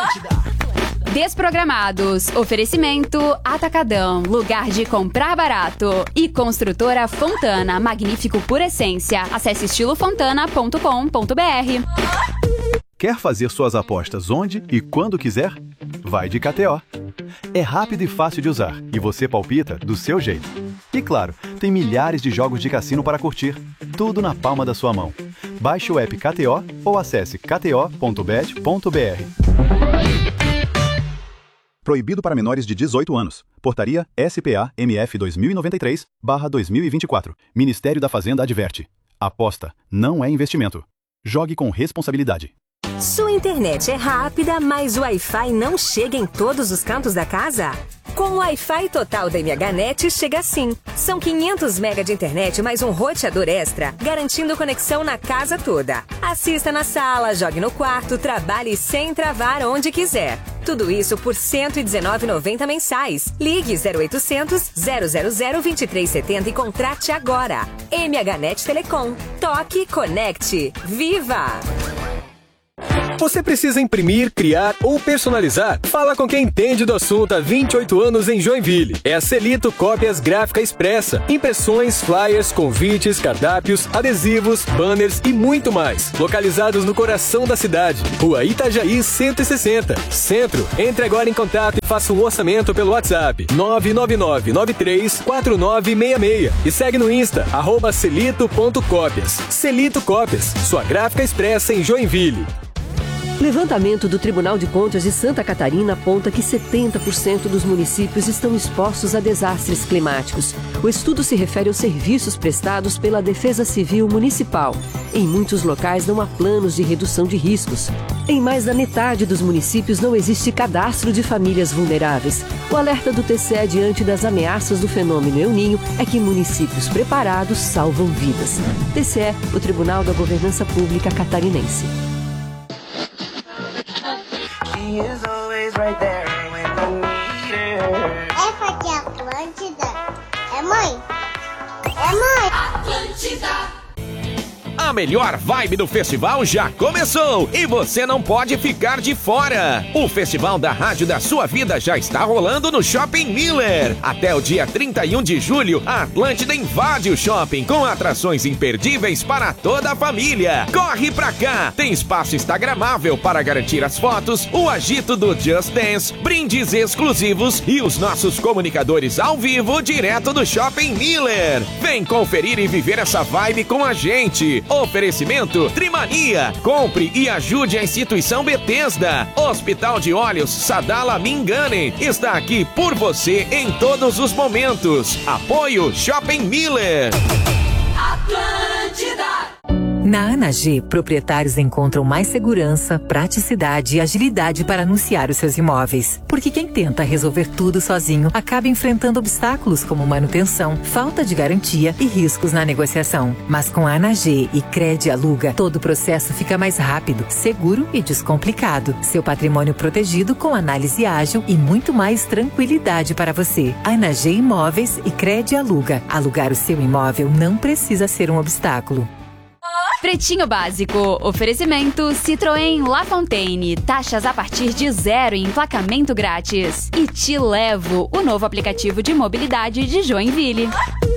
Desprogramados. Oferecimento Atacadão, lugar de comprar barato. E Construtora Fontana, magnífico por essência. Acesse estilofontana.com.br. Quer fazer suas apostas onde e quando quiser? Vai de KTO. É rápido e fácil de usar e você palpita do seu jeito. E claro, tem milhares de jogos de cassino para curtir, tudo na palma da sua mão. Baixe o app KTO ou acesse kto.bet.br. Proibido para menores de 18 anos. Portaria SPA-MF 2093/2024. Ministério da Fazenda adverte. Aposta não é investimento. Jogue com responsabilidade. Sua internet é rápida, mas o Wi-Fi não chega em todos os cantos da casa? Com o Wi-Fi total da MHNet chega assim. São 500 MB de internet mais um roteador extra, garantindo conexão na casa toda. Assista na sala, jogue no quarto, trabalhe sem travar onde quiser. Tudo isso por R$ 119,90 mensais. Ligue 0800 000 2370 e contrate agora. MHNet Telecom. Toque, conecte. Viva! Você precisa imprimir, criar ou personalizar? Fala com quem entende do assunto há 28 anos em Joinville. É a Celito Cópias Gráfica Expressa. Impressões, flyers, convites, cardápios, adesivos, banners e muito mais. Localizados no coração da cidade. Rua Itajaí 160. Centro. Entre agora em contato e faça um orçamento pelo WhatsApp 999934966 e segue no Insta @celito.cópias. Celito Cópias, sua gráfica expressa em Joinville. Levantamento do Tribunal de Contas de Santa Catarina aponta que 70% dos municípios estão expostos a desastres climáticos. O estudo se refere aos serviços prestados pela Defesa Civil Municipal. Em muitos locais não há planos de redução de riscos. Em mais da metade dos municípios não existe cadastro de famílias vulneráveis. O alerta do TCE diante das ameaças do fenômeno El Niño é que municípios preparados salvam vidas. TCE, o Tribunal da Governança Pública Catarinense. É porque a Atlântida é mãe. É mãe. Atlântida. A melhor vibe do festival já começou e você não pode ficar de fora. O Festival da Rádio da Sua Vida já está rolando no Shopping Miller. Até o dia 31 de julho, a Atlântida invade o shopping com atrações imperdíveis para toda a família. Corre pra cá! Tem espaço instagramável para garantir as fotos, o agito do Just Dance, brindes exclusivos e os nossos comunicadores ao vivo direto do Shopping Miller. Vem conferir e viver essa vibe com a gente. Oferecimento Trimania. Compre e ajude a instituição Bethesda. Hospital de Olhos Sadala Mingane está aqui por você em todos os momentos. Apoio Shopping Miller. Atlântida. Na ANAG, proprietários encontram mais segurança, praticidade e agilidade para anunciar os seus imóveis. Porque quem tenta resolver tudo sozinho acaba enfrentando obstáculos como manutenção, falta de garantia e riscos na negociação. Mas com a ANAG e Crede Aluga, todo o processo fica mais rápido, seguro e descomplicado. Seu patrimônio protegido com análise ágil e muito mais tranquilidade para você. ANAG Imóveis e Crede Aluga. Alugar o seu imóvel não precisa ser um obstáculo. Pretinho Básico. Oferecimento Citroën La Fontaine. Taxas a partir de 0 e emplacamento grátis. E Te Levo, o novo aplicativo de mobilidade de Joinville.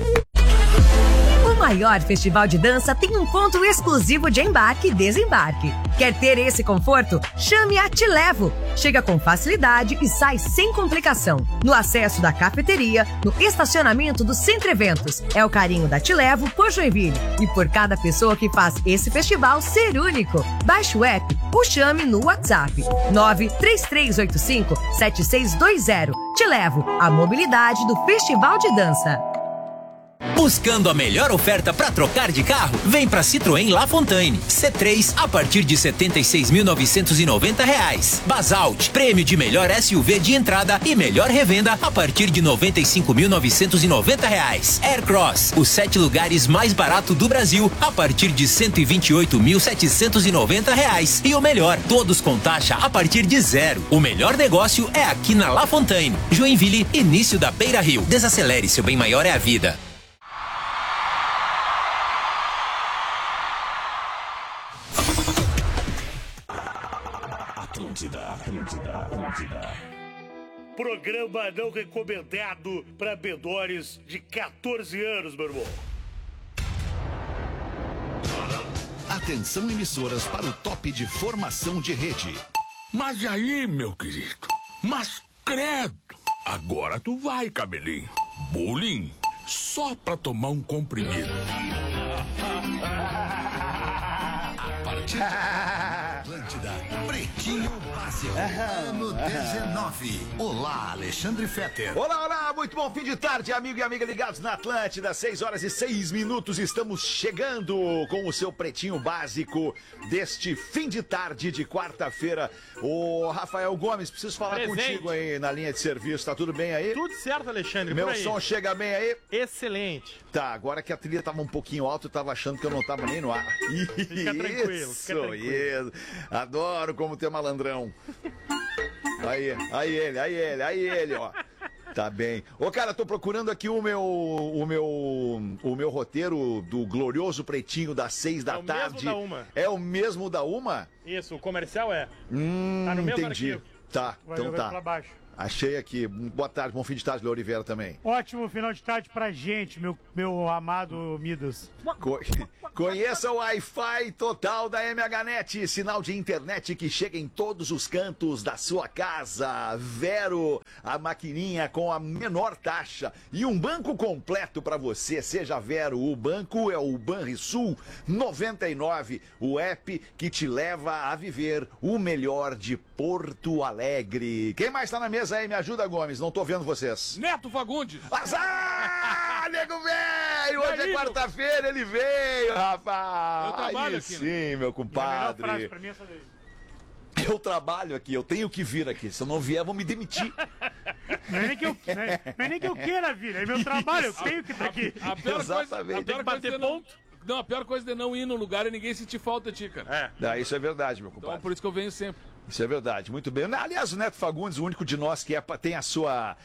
O maior festival de dança tem um ponto exclusivo de embarque e desembarque. Quer ter esse conforto? Chame a Te Levo. Chega com facilidade e sai sem complicação. No acesso da cafeteria, no estacionamento do Centro Eventos. É o carinho da Te Levo por Joinville. E por cada pessoa que faz esse festival ser único. Baixe o app ou chame no WhatsApp 93385-7620. Te Levo, a mobilidade do Festival de Dança. Buscando a melhor oferta para trocar de carro? Vem para Citroën La Fontaine. C3 a partir de R$ 76.990. Basalt, prêmio de melhor SUV de entrada e melhor revenda a partir de R$ 95.990. Aircross, os 7 lugares mais barato do Brasil a partir de R$ 128.790. E o melhor, todos com taxa a partir de 0. O melhor negócio é aqui na La Fontaine. Joinville, início da Beira Rio. Desacelere, seu bem maior é a vida. Atlântida. Programa não recomendado para menores de 14 anos, meu irmão. Atenção, emissoras, para o top de formação de rede. Mas aí, meu querido? Mas credo! Agora tu vai, cabelinho. Bullying? Só pra tomar um comprimido. A partir de Atlântida, Pretinho Básico, ano 19. Olá, Alexandre Fetter. Olá, muito bom fim de tarde, amigo e amiga ligados na Atlântida, 6h06, estamos chegando com o seu Pretinho Básico deste fim de tarde de quarta-feira. Ô, Rafael Gomes, preciso falar contigo aí na linha de serviço, tá tudo bem aí? Tudo certo, Alexandre. Meu som chega bem aí? Excelente. Tá, agora que a trilha tava um pouquinho alta, eu tava achando que eu não tava nem no ar. Fica tranquilo. Isso. Adoro como ter malandrão. Aí ele, ó. Tá bem. Ô, cara, tô procurando aqui o meu roteiro do glorioso Pretinho das 6 da tarde. É o mesmo da Uma. É o mesmo da Uma? Isso, o comercial é. Tá no mesmo entendi. arquivo. Tá, vai então tá. Pra baixo. Achei aqui. Boa tarde, bom fim de tarde, Léo Oliveira também. Ótimo final de tarde pra gente, meu amado Midas. Conheça o Wi-Fi total da MHNet, sinal de internet que chega em todos os cantos da sua casa. Vero, a maquininha com a menor taxa e um banco completo pra você. Seja Vero, o banco é o Banrisul 99, o app que te leva a viver o melhor de Porto Alegre. Quem mais tá na mesa aí? Me ajuda, Gomes, não tô vendo vocês. Neto Fagundes. Azar, nego velho! Hoje é quarta-feira, ele veio, rapaz! Eu trabalho aqui, sim, né? meu compadre. A melhor frase pra mim é essa daí. Eu trabalho aqui, eu tenho que vir aqui. Se eu não vier, vão me demitir. Não é nem que eu queira vir, é meu trabalho, eu tenho que estar aqui. A pior Exatamente. Coisa, bater ponto. Não, a pior coisa é não ir no lugar e ninguém sentir falta de ti, cara. Isso é verdade, meu compadre. Então por isso que eu venho sempre. Isso é verdade, muito bem. Aliás, o Neto Fagundes, o único de nós que tem a sua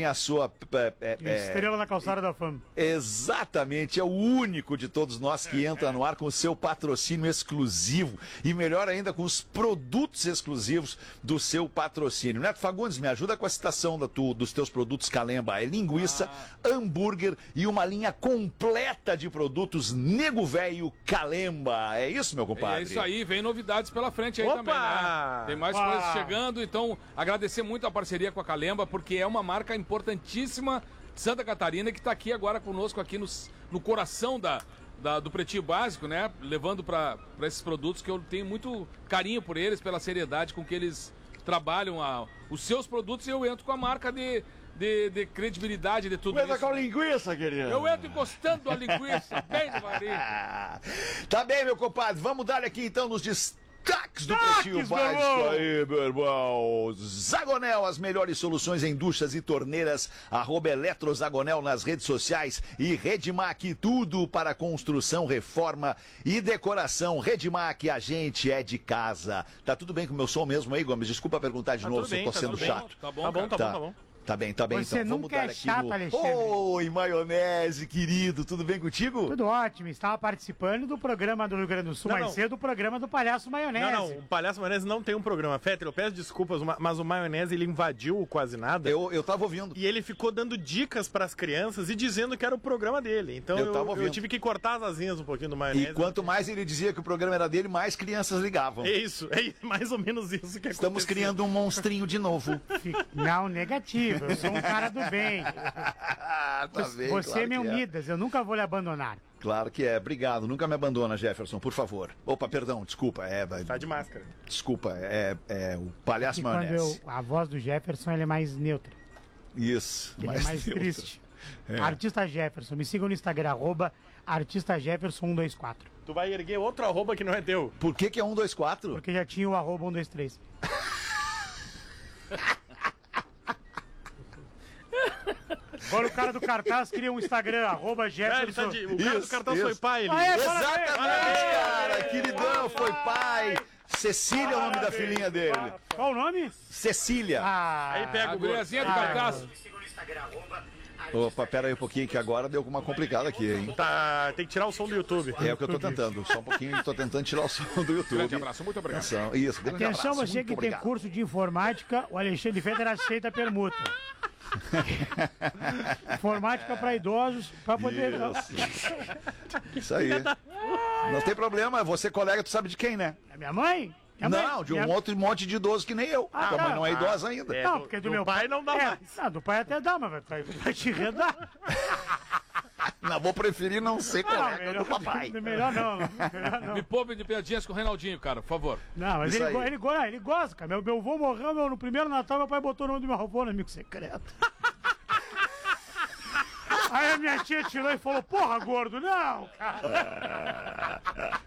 estrela na calçada da fama. Exatamente, é o único de todos nós que entra no ar com o seu patrocínio exclusivo e melhor ainda com os produtos exclusivos do seu patrocínio. Neto Fagundes, me ajuda com a citação dos teus produtos Calemba. É linguiça, hambúrguer e uma linha completa de produtos Nego Velho Calemba. É isso, meu compadre? É isso aí, vem novidades pela frente aí também, né? Tem mais coisas chegando, então agradecer muito a parceria com a Calemba, porque é uma marca importantíssima de Santa Catarina que está aqui agora conosco, aqui no coração do Pretinho Básico, né? Levando para esses produtos que eu tenho muito carinho por eles, pela seriedade com que eles trabalham os seus produtos, e eu entro com a marca de credibilidade de tudo isso. Com a linguiça, querido. Eu entro encostando a linguiça, bem devagarinho. Tá bem, meu compadre, vamos dar aqui então nos destaques do Pretinho Básico aí, meu irmão. Zagonel, as melhores soluções em duchas e torneiras, @Eletrozagonel nas redes sociais e Redmac, tudo para construção, reforma e decoração. Redmac, a gente é de casa. Tá tudo bem com o meu som mesmo aí, Gomes? Desculpa perguntar de novo se eu tô sendo chato. Tá bom. Tá bem, Você então. nunca é chato, Alexandre. Oi, maionese, querido, tudo bem contigo? Tudo ótimo, estava participando do programa do Rio Grande do Sul mais cedo, o programa do Palhaço Maionese. Não, o Palhaço Maionese não tem um programa. Fetter, eu peço desculpas, mas o Maionese, ele invadiu o Quase Nada. Eu tava ouvindo. E ele ficou dando dicas pras crianças e dizendo que era o programa dele. Então eu tive que cortar as asinhas um pouquinho do Maionese. E quanto mais ele dizia que o programa era dele, mais crianças ligavam. É isso, é mais ou menos isso que aconteceu. Estamos criando um monstrinho de novo. Não, negativo, eu sou um cara do bem. Você claro é meu Midas, eu nunca vou lhe abandonar. Claro que é, obrigado. Nunca me abandona, Jefferson, por favor. Opa, perdão, desculpa. Tá de máscara. Desculpa, o Palhaço Maionese. A voz do Jefferson ele é mais neutra. Isso. Ele é mais triste. Artista Jefferson, me siga no Instagram, @artistaJefferson124. Tu vai erguer outro arroba que não é teu. Por que é 124? Porque já tinha o @123. Agora o cara do cartaz cria um Instagram, @Jefferson. O cara do cartaz foi pai. Exatamente, cara. Queridão, foi pai. Cecília é o nome da filhinha dele. Qual o nome? Cecília. Aí pega a guriazinha do cartaz. Opa, pera aí um pouquinho que agora deu uma complicada aqui, hein? Tá, tem que tirar o som do YouTube. É o que eu tô tentando. Só um pouquinho, tô tentando tirar o som do YouTube. Grande abraço, muito obrigado. Atenção, isso, grande Atenção, abraço, você que tem curso de informática, o Alexandre Fetter aceita permuta. Informática para idosos, para poder... Isso aí. Não tem problema, você colega, tu sabe de quem, né? É minha mãe? Não, de um outro monte de idoso que nem eu. Tua mãe não é idosa ainda. Não, porque do meu pai não dá mais. Não, do pai até dá, mas vai te redar. Não, vou preferir não ser colega do papai. Melhor não. Me poupe de piadinhas com o Reinaldinho, cara, por favor. Não, mas ele gosta, cara. Meu avô morreu no primeiro Natal, meu pai botou o nome do meu avô no amigo secreto. Aí a minha tia tirou e falou, porra, gordo, não, cara.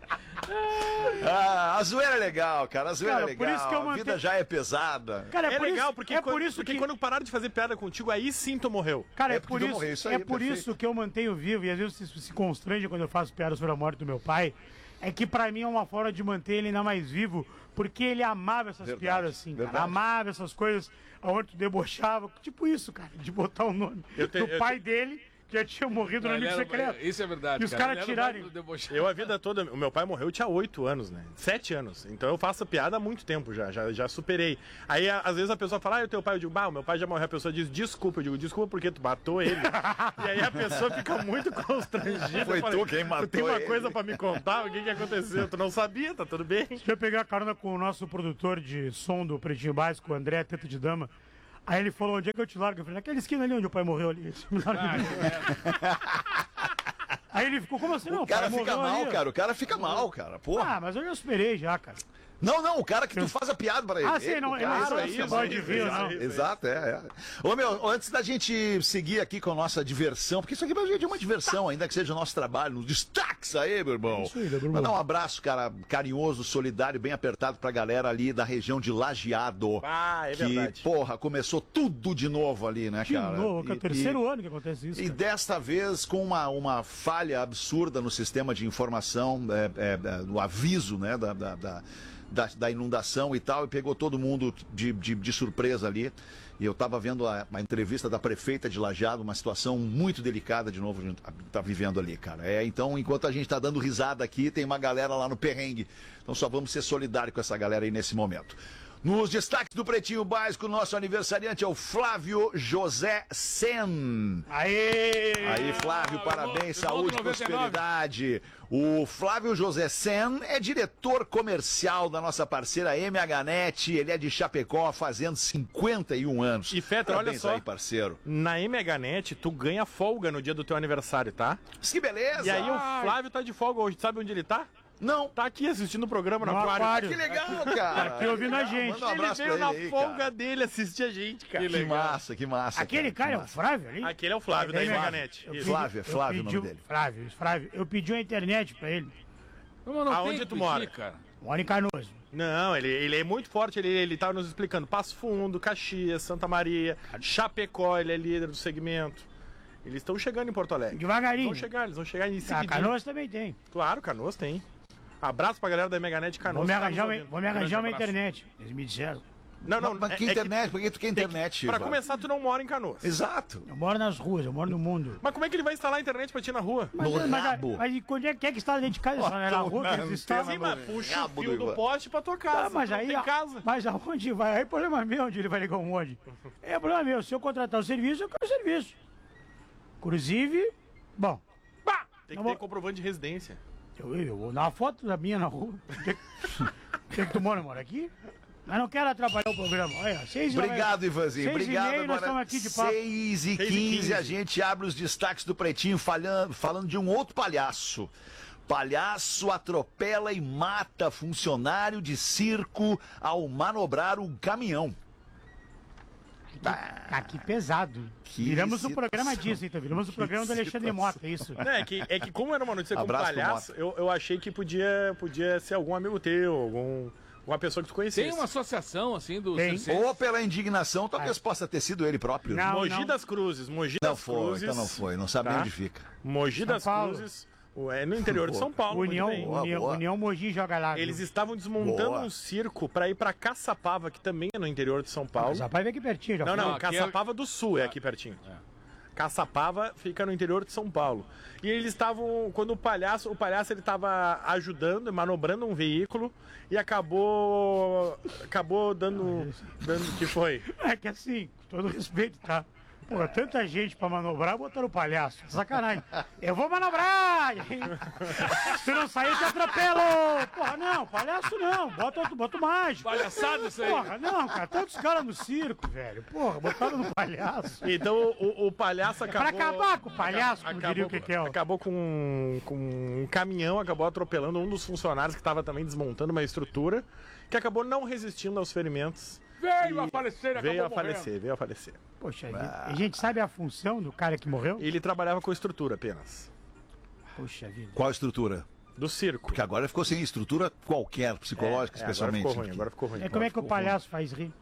A zoeira é legal, cara. A zoeira é legal. Por isso que eu A vida já é pesada. Cara, é legal, porque que quando pararam de fazer piada contigo, aí sim tu morreu. Cara, é por isso que eu mantenho vivo, e às vezes se constrange quando eu faço piada sobre a morte do meu pai. É que pra mim é uma forma de manter ele ainda mais vivo, porque ele amava essas piadas assim, cara. Amava essas coisas onde tu debochava. Tipo isso, cara, de botar o nome do pai dele, que já tinha morrido no amigo secreto. Isso é verdade, e os caras tirarem. Eu a vida toda, o meu pai morreu, eu tinha 8 anos, né? 7 anos. Então eu faço piada há muito tempo já superei. Aí às vezes a pessoa fala, o teu pai, eu digo, o meu pai já morreu. A pessoa diz, desculpa, eu digo, desculpa porque tu matou ele. E aí a pessoa fica muito constrangida. Foi tu quem matou ele. Tu tem uma coisa pra me contar? O que aconteceu? Tu não sabia, tá tudo bem? Deixa eu pegar a carona com o nosso produtor de som do Pretinho Básico, o André Teto de Dama. Aí ele falou, onde é que eu te largo? Eu falei, naquela esquina ali onde o pai morreu ali. Aí ele ficou, como assim? Não, o cara fica mal, cara. O cara fica mal, cara. Porra. Mas eu já superei já, cara. Não, o cara que tu faz a piada pra ele. Sim, não, ele pode vir, não. Exato, Ô, meu, antes da gente seguir aqui com a nossa diversão, porque isso aqui pra gente é uma diversão, ainda que seja o nosso trabalho, nos destaques aí, meu irmão. Isso aí, meu irmão. Mandar um abraço, cara, carinhoso, solidário, bem apertado pra galera ali da região de Lajeado. É verdade. Que, porra, começou tudo de novo ali, né, cara? De novo, é o terceiro ano que acontece isso. E desta vez com uma falha absurda no sistema de informação, do aviso, né, da inundação e tal, e pegou todo mundo de surpresa ali. E eu estava vendo a entrevista da prefeita de Lajeado, uma situação muito delicada de novo a gente tá vivendo ali, cara. Então, enquanto a gente tá dando risada aqui, tem uma galera lá no perrengue. Então só vamos ser solidários com essa galera aí nesse momento. Nos destaques do Pretinho Básico, nosso aniversariante é o Flávio José Sen. Aí, Flávio, parabéns, saúde e prosperidade. O Flávio José Sen é diretor comercial da nossa parceira MHNet. Ele é de Chapecó, fazendo 51 anos. E Fetter, olha só, aí, parceiro. Na MHNet, tu ganha folga no dia do teu aniversário, tá? Que beleza! E aí o Flávio tá de folga hoje, sabe onde ele tá? Não. Tá aqui assistindo o programa no aquário. Que legal, cara. Tá aqui ouvindo a gente. Manda um abraço ele veio pra na aí, folga cara. dele assistir a gente, cara. Que massa. Aquele cara é o Flávio ali? Aquele é o Flávio da MHNet. Flávio, o nome dele. Flávio. Eu pedi a internet pra ele. Aonde tu mora? Cara. Mora em Canoas. Não, ele é muito forte, ele tá nos explicando. Passo Fundo, Caxias, Santa Maria, Chapecó, ele é líder do segmento. Eles estão chegando em Porto Alegre. Devagarinho. Eles vão chegar em seguida. Canoas também tem. Claro, Canoas tem. Abraço pra galera da MHNet Canoas. Vou me arranjar uma internet. Eles me disseram. Não, mas que internet? Por que tu quer internet? Pra começar, tu não mora em Canoas. Exato. Eu moro nas ruas, eu moro no mundo. Mas como é que ele vai instalar a internet pra ti na rua? Mas quando é que está dentro de casa? Só na rua que eles instalam. Sim, mas puxa o fio do poste pra tua casa. Mas aí, tem casa. Mas aonde vai? Aí é problema meu onde ele vai ligar um monte. É problema meu. Se eu contratar o serviço, eu quero o serviço. Inclusive, bom. Tem que ter comprovante de residência. Eu vou dar uma foto da minha na rua. Tem que tu mora aqui? Mas não quero atrapalhar o programa. Olha, Obrigado, Ivanzinho. Obrigado. Nós estamos aqui de papo. 6h15, a gente abre os destaques do Pretinho falando de um outro palhaço. Palhaço atropela e mata funcionário de ao manobrar um caminhão. Que pesado. Viramos o programa disso, então. Viramos o programa do Alexandre Mota, isso. É que como era uma notícia com palhaço, eu achei que podia ser algum amigo teu, uma pessoa que tu conhecesse. Tem uma associação, assim, do... Ou pela indignação, talvez possa ter sido ele próprio. Mogi das Cruzes. Então não foi. Não sabe nem onde fica. Mogi das Cruzes. É no interior de São Paulo. União Mogi joga lá. Eles estavam desmontando um circo pra ir pra Caçapava, que também é no interior de São Paulo. Caçapava é aqui pertinho. Não, Caçapava do Sul é aqui pertinho. Caçapava fica no interior de São Paulo. E eles estavam, quando o palhaço ele estava ajudando, manobrando um veículo e acabou dando o que foi? É que assim, com todo respeito, tá? Pô, tanta gente pra manobrar, botaram o palhaço. Sacanagem. Eu vou manobrar! Se não sair, te atropelo! Porra, não, palhaço não. Bota o mágico. Palhaçado isso aí. Porra, não, cara. Tantos caras no circo, velho. Porra, botaram no palhaço. Então o palhaço acabou... Pra acabar com o palhaço, como diria o que é. Acabou com um caminhão, acabou atropelando um dos funcionários que estava também desmontando uma estrutura, que acabou não resistindo aos ferimentos. Veio a falecer, veio a falecer. Poxa, a gente sabe a função do cara que morreu? Ele trabalhava com estrutura apenas. Poxa vida. Qual estrutura? Do circo. Porque agora ficou sem estrutura qualquer, psicológica, especialmente. Agora ficou ruim. Como é que o palhaço faz rir?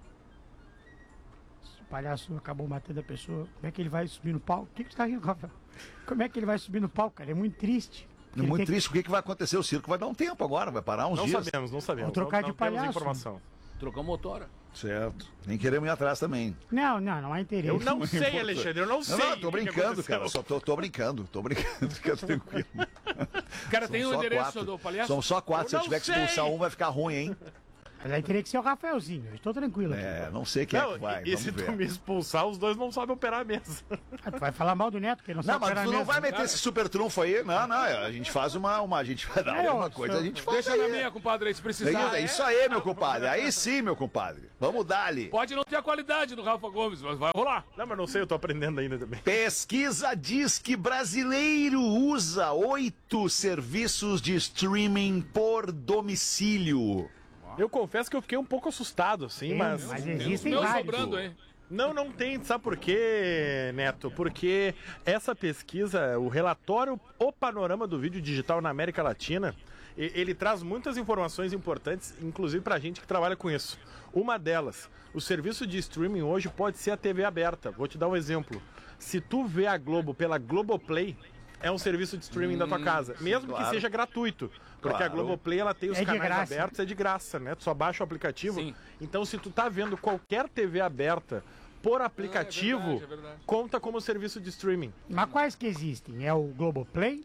Se o palhaço acabou matando a pessoa, como é que ele vai subir no palco? O que você tá rindo, Rafael? Como é que ele vai subir no palco, cara? É muito triste. É muito triste. O que vai acontecer? O circo vai dar um tempo agora, vai parar uns dias. Não sabemos. Vou trocar de palhaço. Informação. Trocou motora. Certo. Nem queremos ir atrás também. Não há interesse. Eu não sei, Alexandre, eu não sei. Não, tô brincando, cara. Só tô brincando. Fica tranquilo. Cara, tem o endereço do palhaço? São só 4. Se eu tiver que expulsar um, vai ficar ruim, hein? Mas aí teria que ser o Rafaelzinho. Eu estou tranquilo aqui. Não sei quem é que vai. E se tu me expulsar, os dois não sabem operar a mesa. Tu vai falar mal do Neto, que ele não sabe operar a mesa. Não, mas tu não vai meter esse super trunfo aí. Não. A gente faz a gente vai dar alguma coisa, a gente faz. Deixa na minha, compadre, aí, se precisar. É isso aí, meu compadre. Aí sim, meu compadre. Vamos dar ali. Pode não ter a qualidade do Rafa Gomes, mas vai rolar. Não, mas não sei, eu tô aprendendo ainda também. Pesquisa diz que brasileiro usa 8 serviços de streaming por domicílio. Eu confesso que eu fiquei um pouco assustado, assim, mas existem vários. Sobrando, hein? Não tem, sabe por quê, Neto? Porque essa pesquisa, o relatório O Panorama do Vídeo Digital na América Latina, ele traz muitas informações importantes, inclusive pra gente que trabalha com isso. Uma delas, o serviço de streaming hoje pode ser a TV aberta. Vou te dar um exemplo. Se tu vê a Globo pela Globoplay, é um serviço de streaming da tua casa, mesmo que seja gratuito, porque a Globoplay ela tem os canais abertos, é de graça, né? Tu só baixa o aplicativo. Sim. Então, se tu tá vendo qualquer TV aberta por aplicativo, conta como serviço de streaming. Mas quais que existem? É o Globoplay?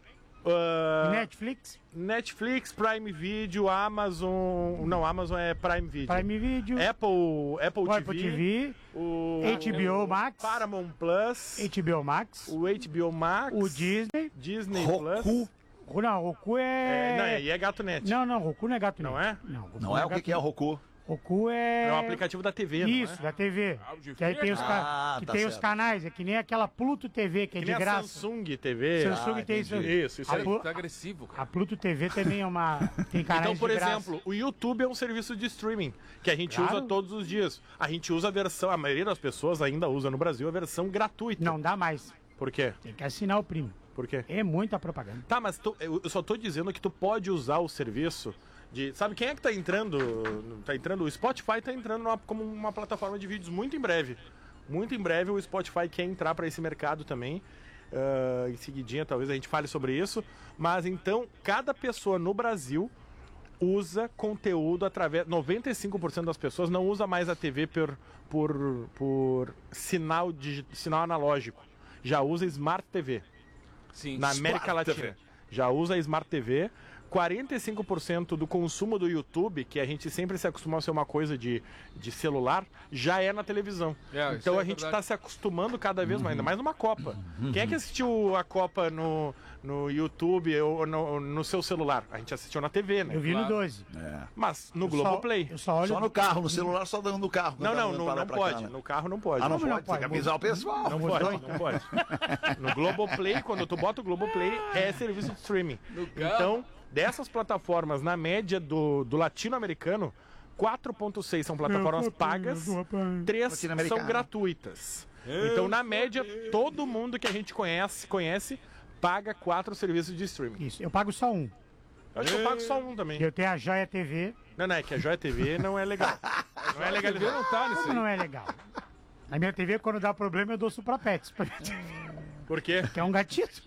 Netflix, Prime Video, Amazon... Não, Amazon é Prime Video. Prime Video. Apple TV. HBO Max. Paramount Plus. HBO Max. O HBO Max. O Disney. Disney Roku. Plus. Não, Roku é... Não, e é GatoNet. Não, Roku não é GatoNet. Não é? Não é o que é o Roku? Roku é... É um aplicativo da TV, Isso, não é? da TV. Que aí tem os canais, é que nem aquela Pluto TV, que é de graça. Samsung TV. Samsung tem isso. Isso aí. Tá agressivo, cara. A Pluto TV também é uma... Tem canais então, por de graça. exemplo, o YouTube é um serviço de streaming que a gente usa todos os dias. A gente usa a versão, a maioria das pessoas ainda usa no Brasil a versão gratuita. Não dá mais. Por quê? Tem que assinar o primo. Por quê? É muita propaganda. Tá, mas eu só tô dizendo que tu pode usar o serviço de... Sabe quem é que tá entrando? O Spotify tá entrando como uma plataforma de vídeos muito em breve. Muito em breve o Spotify quer entrar para esse mercado também. Em seguidinha talvez a gente fale sobre isso. Mas então, cada pessoa no Brasil usa conteúdo através... 95% das pessoas não usa mais a TV por sinal analógico. Já usa Smart TV. Sim, na América Latina. Já usa a Smart TV. 45% do consumo do YouTube, que a gente sempre se acostumou a ser uma coisa de celular, já é na televisão. Então a gente está se acostumando cada vez mais, ainda mais numa Copa. Quem é que assistiu a Copa no YouTube ou no seu celular? A gente assistiu na TV, né? Eu vi no 12. Mas no Globoplay. Só no carro, no celular só dando no carro. Não pode. No carro não pode. Não pode, tem que avisar o pessoal. Não pode. No Globoplay, quando tu bota o Globoplay, é serviço de streaming. Então... Dessas plataformas, na média do latino-americano, 4,6 são plataformas pagas, 3 são gratuitas. Então, na média, todo mundo que a gente conhece paga 4 serviços de streaming. Isso, eu pago só um. Eu acho que eu pago só um também. Eu tenho a Joia TV. Não, é que a Joia TV não é legal. Não é legal. Não tá nisso aí. Não é legal. Na minha TV, quando dá problema, eu dou Suprapets. Por quê? Porque é um gatito.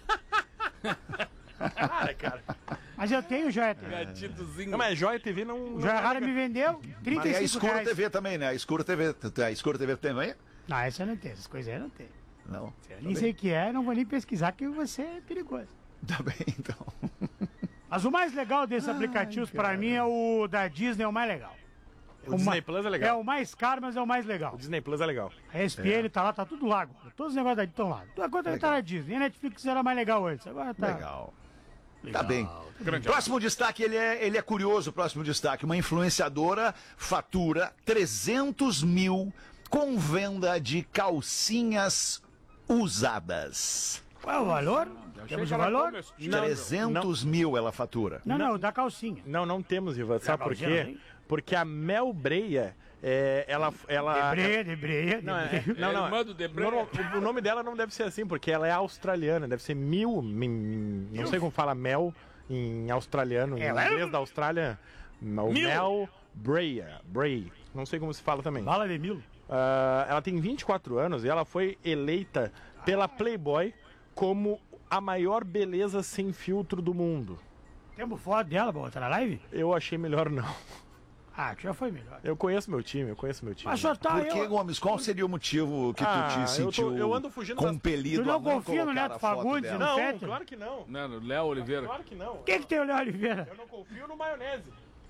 Cara. Mas eu tenho Joia TV. Não, mas Joia TV não... Joia Rara me vendeu 35 Mas é a Escura reais. TV também, né? A Escura TV. A Escura TV também? Não, essa eu não tenho. Essas coisas aí eu não tenho. Não. Nem sei o que é, não vou nem pesquisar, que você é perigoso. Tá bem, então. Mas o mais legal desses aplicativos, pra mim, é o da Disney, é o mais legal. O Disney Plus é legal. É o mais caro, mas é o mais legal. O Disney Plus é legal. A ESPN tá lá, tá tudo lá agora. Todos os negócios da estão lá. Agora tá na Disney. A Netflix era mais legal antes. Agora tá. Legal. Tá bem. Próximo destaque, ele é curioso, próximo destaque. Uma influenciadora fatura 300 mil com venda de calcinhas usadas. Qual é o valor? Temos o valor? 300 mil ela fatura. Não, da calcinha. Não temos, Ivan. Sabe por quê? Porque a Mel Breia, ela... Debreia. Não. O nome dela não deve ser assim, porque ela é australiana. Deve ser não sei como fala Mel em australiano. Em inglês da Austrália, Mel Breia. Não sei como se fala também. Bala de mil. Ela tem 24 anos e ela foi eleita pela Playboy como a maior beleza sem filtro do mundo. Temos foto dela pra botar na live? Eu achei melhor não. Que já foi melhor. Eu conheço meu time. Mas só tá, por que, Gomes? Qual seria o motivo que tu te sentiu eu ando fugindo compelido Tu não confia no Neto Fagundes? Não, claro que não. Não, no Léo Oliveira. Claro que não. Quem que tem o Léo Oliveira? Eu não confio no maionese.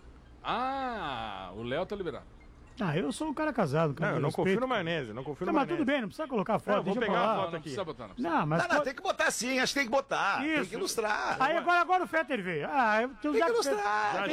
O Léo tá liberado. Eu sou um cara casado. Eu não confio no maionese, Mas tudo bem, não precisa colocar foto. Eu vou pegar a foto aqui. Não, tem que botar sim, acho que tem que botar. Isso. Tem que ilustrar. Aí agora o Fetter veio. Tem que ilustrar.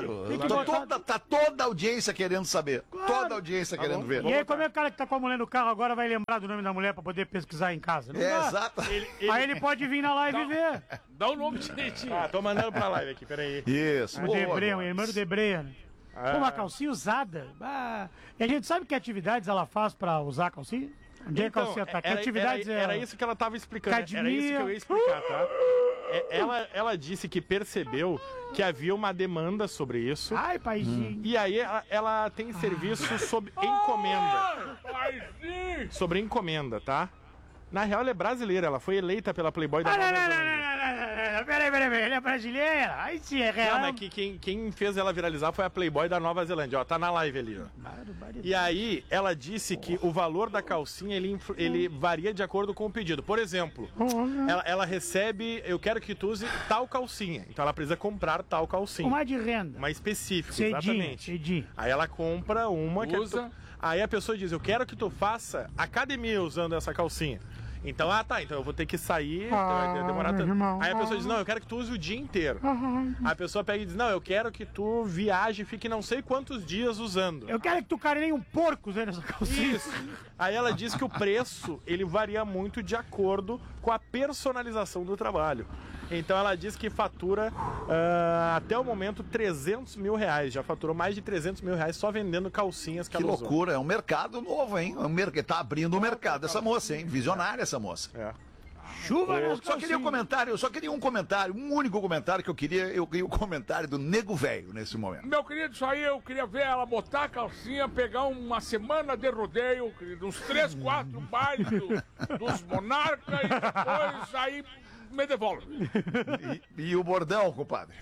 Tá toda a audiência querendo saber. Claro. Toda a audiência querendo ver. E aí, como é que o cara que tá com a mulher no carro agora vai lembrar do nome da mulher pra poder pesquisar em casa? Não dá. Exato. Aí ele pode vir na live e ver. Dá o nome direitinho. Tô mandando pra live aqui, peraí. Isso. O Debreia, o irmão do Debreia, né? Uma calcinha usada. E a gente sabe que atividades ela faz pra usar a calcinha? Onde é a calcinha tá? Que atividades era isso que ela tava explicando. Academia. Era isso que eu ia explicar, tá? Ela disse que percebeu que havia uma demanda sobre isso. Ai, paizinho. E aí ela tem serviço sob encomenda. Paizinho! Sobre encomenda, tá? Na real, ela é brasileira. Ela foi eleita pela Playboy da Nova Zelândia. Peraí, ela é brasileira? Aí sim, é real. Não, mas quem fez ela viralizar foi a Playboy da Nova Zelândia. Ó, tá na live ali, ó. E aí, ela disse que o valor da calcinha, ele varia de acordo com o pedido. Por exemplo, ela recebe, eu quero que tu use tal calcinha. Então ela precisa comprar tal calcinha. Uma de renda. Uma específica, Cedinho, exatamente. cedinho. Aí ela compra uma que usa. Aí a pessoa diz, eu quero que tu faça academia usando essa calcinha. Então, então eu vou ter que sair, vai demorar tanto. Aí a pessoa diz, não, eu quero que tu use o dia inteiro. A pessoa pega e diz, não, eu quero que tu viaje e fique não sei quantos dias usando. Eu quero que tu carinhe um porco usando essa calcinha. Isso. Aí ela diz que o preço, ele varia muito de acordo com a personalização do trabalho. Então ela diz que fatura, até o momento, 300 mil reais. Já faturou mais de 300 mil reais só vendendo calcinhas que ela usou. Que loucura, é um mercado novo, hein? Tá abrindo o mercado essa moça, hein? Visionária essa moça. Chuva, né? Só queria um comentário, um único comentário que eu queria o comentário do Nego Velho nesse momento. Meu querido, isso aí eu queria ver ela botar a calcinha, pegar uma semana de rodeio, uns 3, 4 bailes dos monarcas e depois aí me devolve. E o bordão, compadre?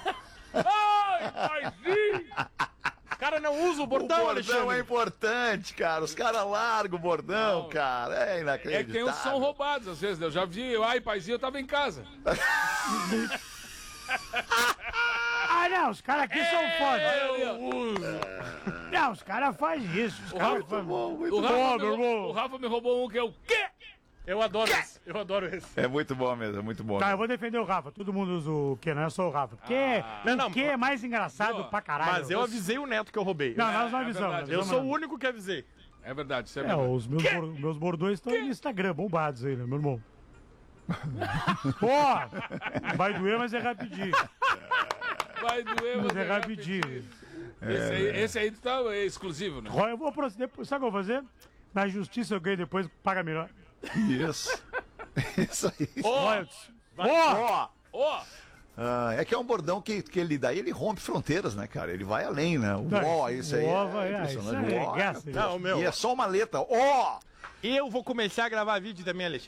Ai, paizinho! O cara não usa o bordão, Alexandre. O bordão é importante, cara. Os caras largam o bordão, cara. É inacreditável. É que tem uns que são roubados, às vezes. Eu já vi, paizinho, eu tava em casa. Não, os caras aqui são foda. Não, os caras fazem isso. O Rafa me roubou um que é o quê? Eu adoro esse. É muito bom mesmo, é muito bom. Tá, eu vou defender o Rafa. Todo mundo usa o que, não é só o Rafa. Porque o que é mais engraçado pra caralho. Mas eu avisei o Neto que eu roubei. Não, nós não avisamos. Eu sou o único que avisei. É verdade, isso é verdade. Os meus bordões estão no Instagram, bombados aí, né, meu irmão? Vai doer, mas é rapidinho. Vai doer, mas é rapidinho. Esse aí tá exclusivo, né? Eu vou proceder. Sabe o que eu vou fazer? Na justiça eu ganho depois, paga melhor. Isso. Isso aí. É que é um bordão que ele rompe fronteiras, né, cara? Ele vai além, né? Isso aí é impressionante. Não, meu. E é só uma letra. Eu vou começar a gravar vídeo também, Alexandre.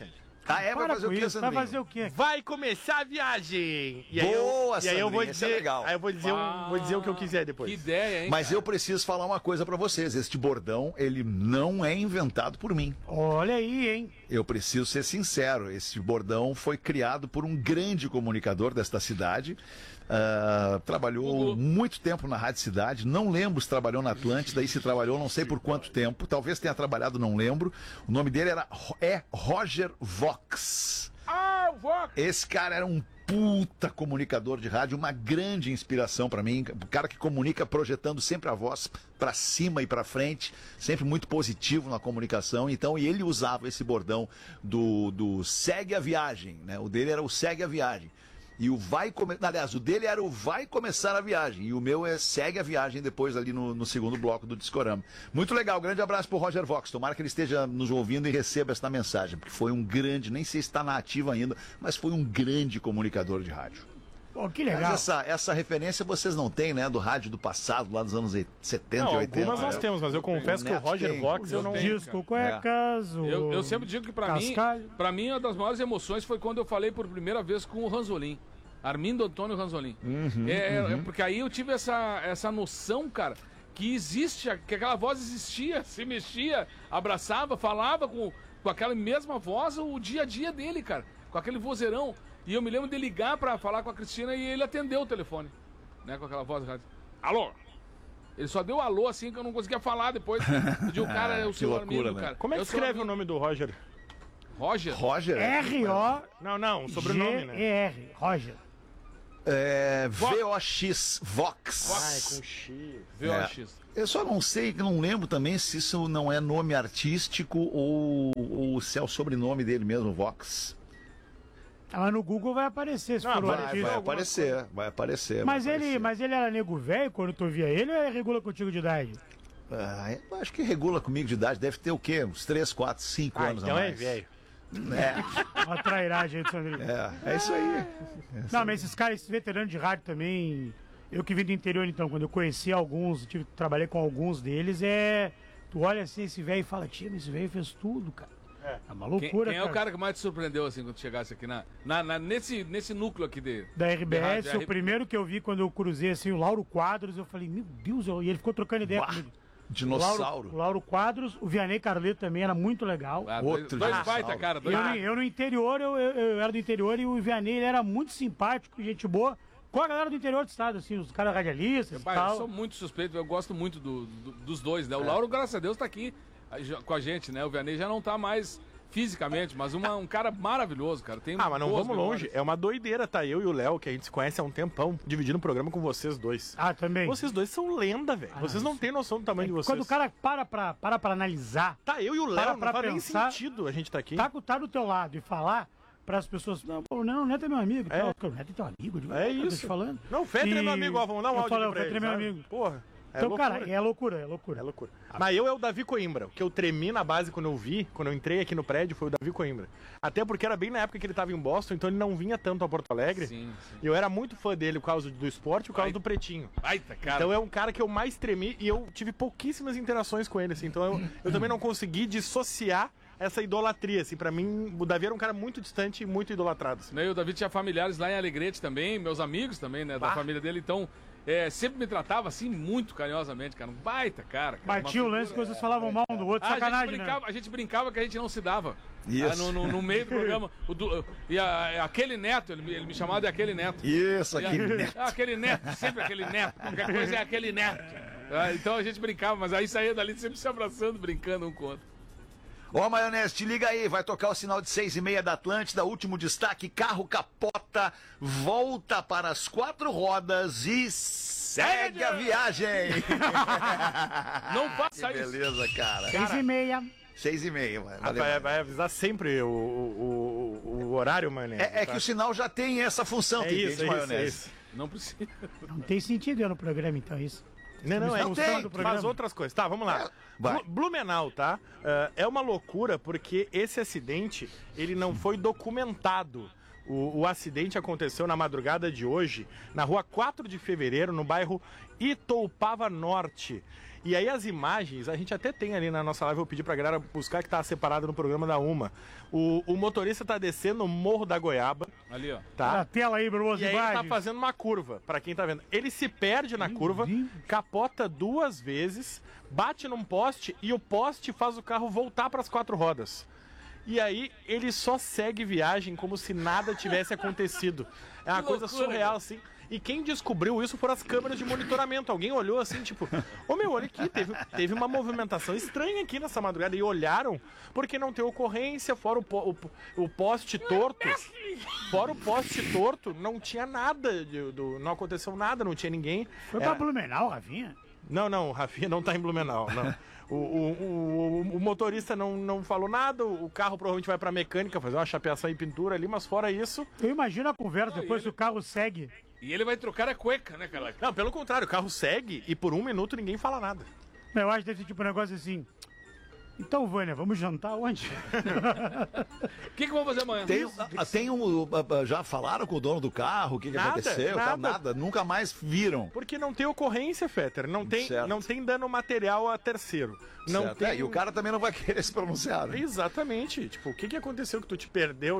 Vai fazer o quê, Sandrinho? Vai fazer o quê? Vai começar a viagem! E Boa, aí eu vou dizer, legal. Aí eu vou dizer o que eu quiser depois. Que ideia, hein? Mas eu preciso falar uma coisa pra vocês. Este bordão, ele não é inventado por mim. Olha aí, hein? Eu preciso ser sincero. Esse bordão foi criado por um grande comunicador desta cidade. Trabalhou muito tempo na Rádio Cidade. Não lembro se trabalhou na Atlântida e se trabalhou, não sei por quanto tempo. Talvez tenha trabalhado, não lembro. O nome dele é Roger Vox. Vox! Esse cara era um puta comunicador de rádio, uma grande inspiração pra mim, um cara que comunica projetando sempre a voz pra cima e pra frente, sempre muito positivo na comunicação. Então, e ele usava esse bordão do segue a viagem, né? O dele era o segue a viagem. E o aliás, o dele era o vai começar a viagem. E o meu é segue a viagem depois ali no segundo bloco do Discorama. Muito legal, grande abraço pro Roger Vox. Tomara que ele esteja nos ouvindo e receba esta mensagem. Porque foi um grande, nem sei se está na ativa ainda, mas foi um grande comunicador de rádio. Pô, que legal. Mas essa referência vocês não têm, né? Do rádio do passado, lá dos anos 70 e 80. Algumas nós temos, mas eu confesso que o Roger Vox eu não... Disco cuecas, eu sempre digo que pra mim uma das maiores emoções foi quando eu falei por primeira vez com o Ranzolin. Armindo Antônio Ranzolin. Porque aí eu tive essa noção, cara, que que aquela voz existia, se mexia, abraçava, falava com aquela mesma voz o dia a dia dele, cara, com aquele vozeirão. E eu me lembro de ligar pra falar com a Cristina e ele atendeu o telefone, né, com aquela voz. Alô? Ele só deu alô assim que eu não conseguia falar depois. Eu digo, cara, é o seu Armindo, cara. Como é que escreve o nome do Roger? Roger? R-O... Não, sobrenome, né? E-R, Roger. VOX, Vox. Com X. VOX. Eu só não lembro também se isso não é nome artístico ou se é o sobrenome dele mesmo, Vox. Mas no Google vai aparecer, se for o artista. Vai aparecer. Mas ele era nego velho quando tu via ele ou ele regula contigo de idade? Eu acho que regula comigo de idade, deve ter o quê? Uns 3, 4, 5 anos então a mais. É velho. Uma trairagem aí do Sandrinho. É isso aí. Não, mas esses caras, esses veteranos de rádio também, eu que vim do interior então, quando eu conheci alguns, trabalhei com alguns deles, tu olha assim esse velho e fala, tia, esse velho fez tudo, cara. É uma loucura, Quem é o cara que mais te surpreendeu assim quando chegasse aqui nesse núcleo aqui da RBS? O primeiro que eu vi quando eu cruzei assim, o Lauro Quadros, eu falei, meu Deus, e ele ficou trocando ideia comigo. Dinossauro. O Lauro Quadros, o Vianney Carleto também era muito legal. Dois baita, cara. Eu no interior, eu era do interior e o Vianney ele era muito simpático, gente boa, com a galera do interior do estado, assim, os caras radialistas e tal. Eu sou muito suspeito, eu gosto muito dos dois, né? O Lauro, graças a Deus, tá aqui com a gente, né? O Vianney já não tá mais fisicamente, mas um cara maravilhoso, cara. Tem mas não vamos longe. É uma doideira, tá? Eu e o Léo, que a gente se conhece há um tempão, dividindo o programa com vocês dois. Também. Vocês dois são lenda, velho. Vocês não têm noção do tamanho de vocês. Quando o cara para pra analisar... Eu e o Léo, não faz nem sentido a gente tá aqui. Tá do teu lado e falar para as pessoas, não, o Neto é meu amigo. O Neto é teu amigo. Isso. Te falando. Não, o Fetter é meu amigo, vamos dar um áudio pra ele. O Fetter é meu amigo. Porra. Então, loucura. Cara, é loucura. Mas eu é o Davi Coimbra. O que eu tremi na base quando eu entrei aqui no prédio, foi o Davi Coimbra. Até porque era bem na época que ele tava em Boston, então ele não vinha tanto a Porto Alegre. Sim. E eu era muito fã dele por causa do esporte e por causa do Pretinho. Cara. Então é um cara que eu mais tremi e eu tive pouquíssimas interações com ele, assim. Então eu também não consegui dissociar essa idolatria, assim. Pra mim, o Davi era um cara muito distante e muito idolatrado. Assim. E o Davi tinha familiares lá em Alegrete também, meus amigos também, né, da família dele, então... sempre me tratava assim muito carinhosamente, cara. Um baita, cara. Batia o lance que vocês falavam mal um do outro, sacanagem, a gente brincava que a gente não se dava. Isso. No meio do programa. Aquele neto, ele me chamava de aquele neto. Isso, aquele neto. Aquele neto, sempre aquele neto. Qualquer coisa é aquele neto. Então a gente brincava, mas aí saía dali sempre se abraçando, brincando um com o outro. Ó, Maionese, te liga aí, vai tocar o sinal de 6:30 da Atlântida, último destaque, carro capota, volta para as 4 rodas e segue a viagem. Não passa isso. Beleza, cara. 6:30. 6:30, mano. Vai avisar sempre o horário, Maionese. É que o sinal já tem essa função, isso, Maionese. Não precisa. Não tem sentido eu no programa, então, isso. Não tem, faz outras coisas. Tá, vamos lá. Blumenau, tá? É uma loucura porque esse acidente, ele não foi documentado. O acidente aconteceu na madrugada de hoje, na rua 4 de fevereiro, no bairro Itoupava Norte. E aí as imagens, a gente até tem ali na nossa live, eu pedi pra galera buscar, que tá separado no programa da UMA. O motorista tá descendo o Morro da Goiaba. Ali, ó. Tá? Na tela aí, Bruno. E aí ele tá fazendo uma curva, pra quem tá vendo. Ele se perde na curva, capota 2 vezes, bate num poste e o poste faz o carro voltar pras 4 rodas. E aí ele só segue viagem como se nada tivesse acontecido. É uma coisa surreal, assim. E quem descobriu isso foram as câmeras de monitoramento. Alguém olhou assim, tipo, olha aqui, teve uma movimentação estranha aqui nessa madrugada. E olharam, porque não tem ocorrência, fora o poste torto. Fora o poste torto, não tinha nada, não aconteceu nada, não tinha ninguém. Foi pra Blumenau, Rafinha? Não, o Rafinha não tá em Blumenau, não. O motorista não falou nada, o carro provavelmente vai pra mecânica fazer uma chapeação e pintura ali, mas fora isso... Eu imagino a conversa depois que o carro segue. E ele vai trocar a cueca, né, cara? Não, pelo contrário, o carro segue e por 1 minuto ninguém fala nada. Eu acho que deve ser tipo um negócio assim... Então, Vânia, vamos jantar onde? O que vamos fazer amanhã? Já falaram com o dono do carro? O que aconteceu? Nada. Nunca mais viram. Porque não tem ocorrência, Fetter. Não tem dano material a terceiro. Não tem... e o cara também não vai querer se pronunciar. Né? Exatamente. Tipo, o que aconteceu que tu te perdeu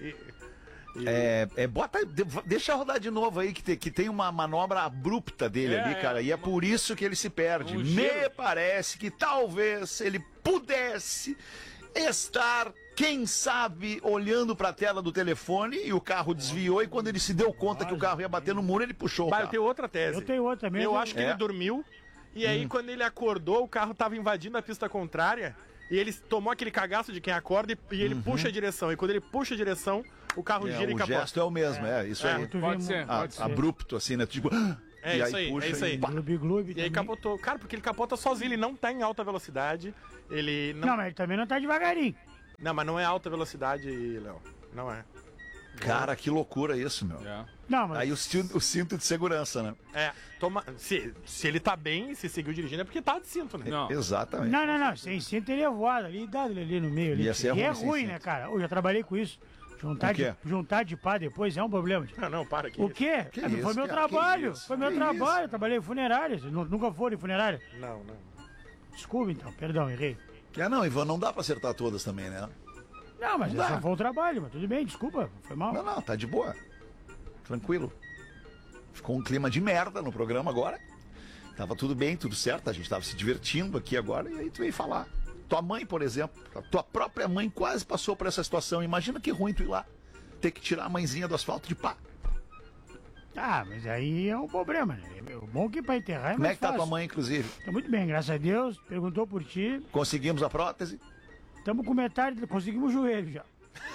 deixa eu rodar de novo aí, que tem uma manobra abrupta dele ali, cara, e é por isso que ele se perde. Me parece que talvez ele pudesse estar, quem sabe, olhando pra tela do telefone e o carro desviou, e quando ele se deu conta que o carro ia bater no muro, ele puxou o carro. Eu tenho outra tese. Eu tenho outra mesmo. Eu acho que ele dormiu, e aí quando ele acordou, o carro tava invadindo a pista contrária, e ele tomou aquele cagaço de quem acorda e ele puxa a direção. E quando ele puxa a direção, o carro gira e capota. O gesto é o mesmo, isso aí. Pode ser. Abrupto, assim, né? Tipo... É isso aí. E aí capotou. Cara, porque ele capota sozinho, ele não tá em alta velocidade. Ele não, mas ele também não tá devagarinho. Não, mas não é alta velocidade, Léo. Não é. Cara, que loucura isso, meu. Não, mas... Aí o cinto de segurança, né? Se ele tá bem, se seguiu dirigindo, é porque tá de cinto, né? Não. Exatamente. Não. Sem cinto ele é voado ali, dá ali no meio. Ali. E é ruim, né, cara? Eu já trabalhei com isso. Juntar de pá depois é um problema. Não, para aqui. O quê? Foi meu trabalho. Foi meu trabalho. Trabalhei em funerária. Nunca foram em funerária? Não. Desculpa, então. Perdão, errei. Não, Ivan, não dá pra acertar todas também, né? Não, mas só foi o trabalho. Mas tudo bem, desculpa. Foi mal. Não, tá de boa. Tranquilo. Ficou um clima de merda no programa agora. Tava tudo bem, tudo certo. A gente tava se divertindo aqui agora. E aí tu veio falar. Tua mãe, por exemplo, a tua própria mãe quase passou por essa situação. Imagina que ruim tu ir lá, ter que tirar a mãezinha do asfalto de pá. Mas aí é um problema, né? O bom que pra enterrar é mais Como é que tá fácil. tua mãe, inclusive? Tá muito bem, graças a Deus. Perguntou por ti. Conseguimos a prótese? Estamos com metade, conseguimos o joelho já.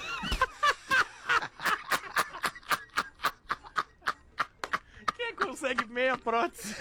Quem consegue meia prótese?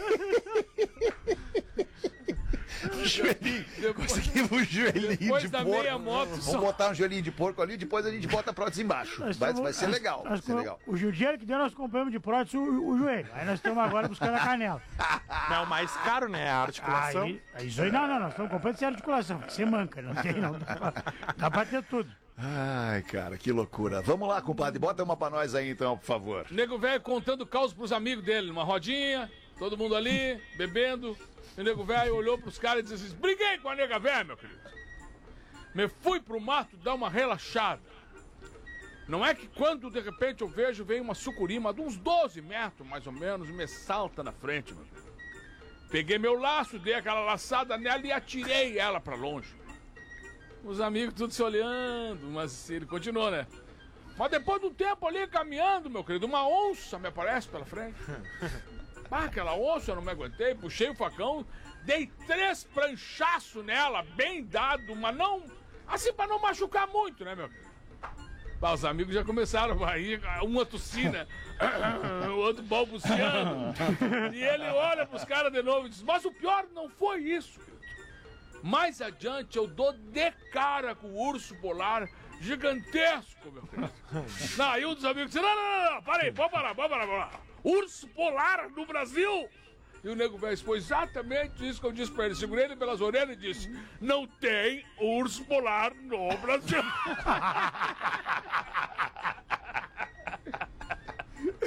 Conseguimos um joelhinho depois de da porco. meia moto Vamos botar um joelhinho de porco ali, depois a gente bota a prótese embaixo. Vai ser legal. O dinheiro que deu, nós compramos de prótese o joelho. Aí nós estamos agora buscando a canela. Não, o mais caro, né? A articulação. Isso aí, não. Nós estamos comprando sem articulação. Você manca, não tem, não. Dá pra ter tudo. Ai, cara, que loucura. Vamos lá, compadre. Bota uma pra nós aí, então, por favor. Nego velho contando caos pros amigos dele, numa rodinha, todo mundo ali, bebendo. O nego velho olhou pros caras e disse assim: briguei com a nega velha, meu querido. Me fui pro mato dar uma relaxada. Não é que quando de repente eu vejo, vem uma sucurima de uns 12 metros, mais ou menos, me salta na frente, meu. Peguei meu laço, dei aquela laçada nela e atirei ela pra longe. Os amigos tudo se olhando, mas ele continuou, né? Mas depois do tempo ali, caminhando, meu querido, uma onça me aparece pela frente. Aquela onça eu não me aguentei, puxei o facão, dei 3 pranchaços nela, bem dado, mas não... Assim, pra não machucar muito, né, meu querido? Os amigos já começaram a ir, uma tossina, o outro balbuciando. E ele olha pros caras de novo e diz: mas o pior não foi isso, querido. Mais adiante eu dou de cara com o urso polar gigantesco, meu querido. Aí um dos amigos disse: não, parei, vamos parar. Urso polar no Brasil? E o nego velho foi exatamente isso que eu disse pra ele. Segurei ele pelas orelhas e disse: não tem urso polar no Brasil.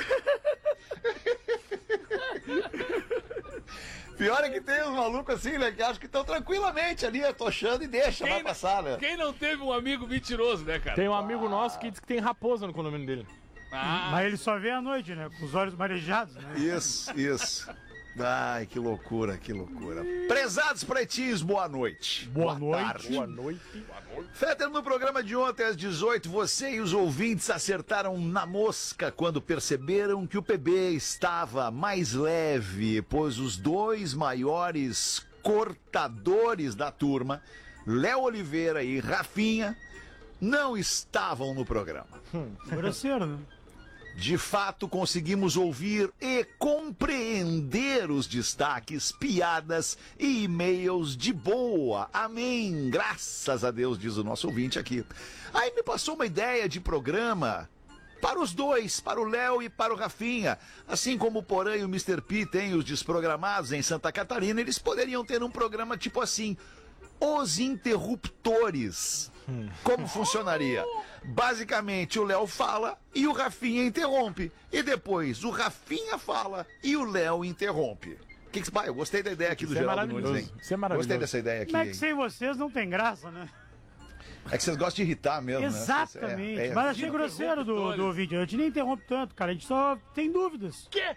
Pior é que tem uns malucos assim, né? Que acham que estão tranquilamente ali, atochando e deixa, vai passar, né? Quem não teve um amigo mentiroso, né, cara? Tem um amigo nosso que diz que tem raposa no condomínio dele. Mas ele só vê à noite, né? Com os olhos marejados, né? Isso. Ai, que loucura, que loucura. Prezados pretinhos, boa noite. Boa noite. Tarde. Boa noite. Fetter, no programa de ontem às 18, você e os ouvintes acertaram na mosca quando perceberam que o PB estava mais leve, pois os dois maiores cortadores da turma, Léo Oliveira e Rafinha, não estavam no programa. Grosseiro, né? De fato, conseguimos ouvir e compreender os destaques, piadas e e-mails de boa. Amém. Graças a Deus, diz o nosso ouvinte aqui. Aí me passou uma ideia de programa para os dois, para o Léo e para o Rafinha. Assim como o Porã e o Mr. P têm os desprogramados em Santa Catarina, eles poderiam ter um programa tipo assim, Os Interruptores. Como funcionaria? Basicamente, o Léo fala e o Rafinha interrompe. E depois, o Rafinha fala e o Léo interrompe. Eu gostei da ideia aqui do Geraldo Nunes, hein? Isso é maravilhoso. Gostei dessa ideia aqui. Como é que sem vocês não tem graça, né? É que vocês gostam de irritar mesmo, Exatamente. né? Mas achei grosseiro do vídeo. A gente nem interrompe tanto, cara. A gente só tem dúvidas. Quê?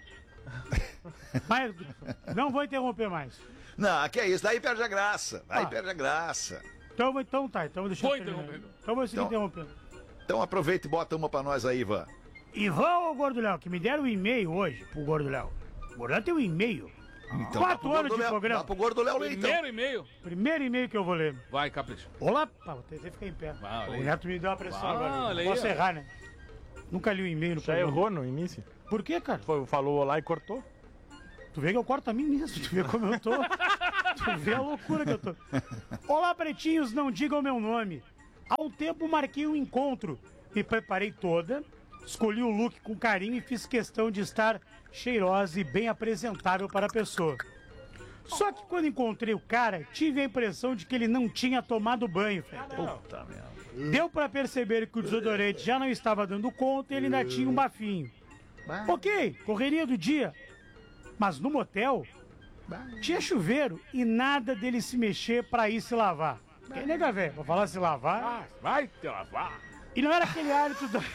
Mas não vou interromper mais. Não, que é isso. Daí perde a graça. Perde a graça. Então deixa eu terminar. Então vou seguir interrompendo. Então aproveita e bota uma pra nós aí, Ivan. Ivan ou Gordo Léo, que me deram um e-mail hoje pro Gordo Léo. O Gordo Léo tem um e-mail. Então, 4 anos de programa. Dá pro Gordo Léo ler, então. Primeiro e-mail que eu vou ler. Vai, capricha. Olá, vou tentar ficar em pé. O Neto me deu uma pressão agora. Posso errar, né? Nunca li o e-mail no programa. Já errou no início? Por quê, cara? Falou olá e cortou. Tu vê que eu corto a mim mesmo, tu vê como eu tô. Tu vê a loucura que eu tô. Olá, pretinhos, não digam meu nome. Há um tempo marquei um encontro. Me preparei toda, escolhi o look com carinho e fiz questão de estar cheirosa e bem apresentável para a pessoa. Só que quando encontrei o cara, tive a impressão de que ele não tinha tomado banho, Puta merda. Deu pra perceber que o desodorante já não estava dando conta e ele ainda tinha um bafinho. Ok, correria do dia. Mas no motel, tinha chuveiro e nada dele se mexer pra ir se lavar. Quem nega, velho? Pra falar se lavar. Vai te lavar. E não era aquele hálito da...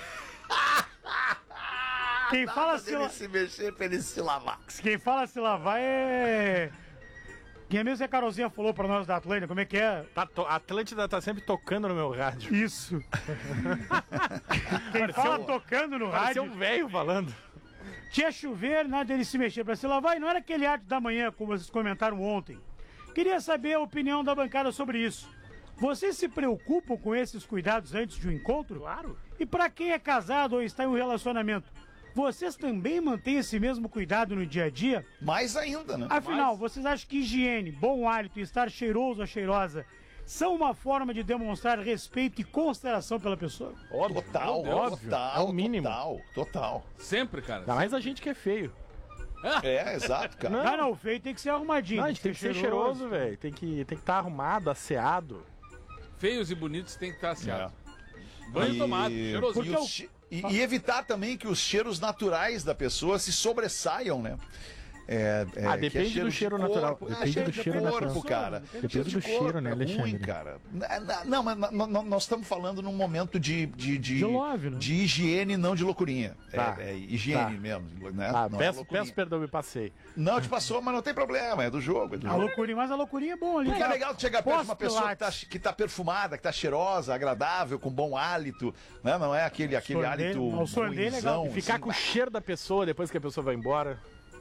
Quem fala se mexer pra ele se lavar. Quem fala se lavar é... Quem mesmo é a Carolzinha falou pra nós da Atlântida, como é que é? A Atlântida tá sempre tocando no meu rádio. Isso. Quem fala tocando no rádio... Parecia um velho falando. Tinha chuveiro, nada dele se mexer pra se lavar, e não era aquele arte da manhã, como vocês comentaram ontem. Queria saber a opinião da bancada sobre isso. Vocês se preocupam com esses cuidados antes de um encontro? Claro. E pra quem é casado ou está em um relacionamento, vocês também mantêm esse mesmo cuidado no dia a dia? Mais ainda, né? Afinal, vocês acham que higiene, bom hálito e estar cheiroso ou cheirosa são uma forma de demonstrar respeito e consideração pela pessoa? Óbvio. Total. É o mínimo. Total. Sempre, cara. Ainda mais a gente que é feio. É, exato, cara. Não, o feio tem que ser arrumadinho. Não, a gente tem que ser cheiroso, velho. Tem que estar arrumado, asseado. Feios e bonitos tem que estar asseados. Banho tomado, cheirosinho. E evitar também que os cheiros naturais da pessoa se sobressaiam, né? Depende do cheiro natural. Depende do cheiro natural, cara. Depende do cheiro, né, Alexandre? Ruim, cara. Não, mas nós estamos falando num momento de love, né? de higiene, não de loucurinha. Higiene mesmo, né? Peço perdão, me passei. Não, te passou, mas não tem problema, é do jogo. A loucurinha, mas a loucurinha é bom ali. Porque é legal tu chegar perto de uma pessoa que tá perfumada, que tá cheirosa, agradável, com bom hálito, né? Não é aquele hálito ruimzão. E ficar com o cheiro da pessoa depois que a pessoa vai embora.